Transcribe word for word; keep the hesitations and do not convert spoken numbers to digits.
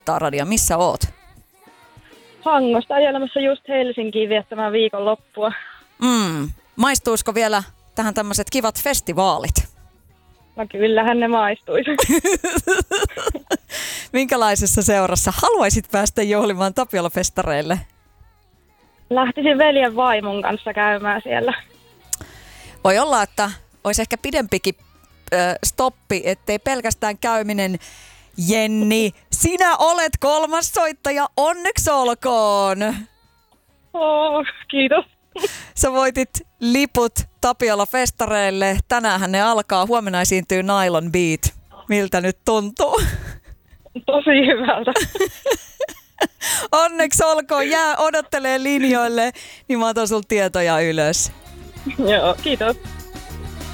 Taradia, missä oot? Hangosta ajelemässä just Helsinkiin viettämään viikonloppua. Mm. Maistuisiko vielä tähän tämmöiset kivat festivaalit? No kyllähän ne maistuisi. Minkälaisessa seurassa haluaisit päästä juhlimaan Tapiola-festareille? Lähtisin veljen vaimon kanssa käymään siellä. Voi olla, että olisi ehkä pidempikin äh, stoppi, ettei pelkästään käyminen. Jenni, sinä olet kolmas soittaja, onneksi olkoon! Oh, kiitos. Sä voitit liput Tapiola-festareille. Tänäänhän ne alkaa, huomenna esiintyy Nylon Beat. Miltä nyt tuntuu? Tosi hyvältä. Onneksi olkoon, jää odottelee linjoille, niin mä otan sul tietoja ylös. Joo, kiitos.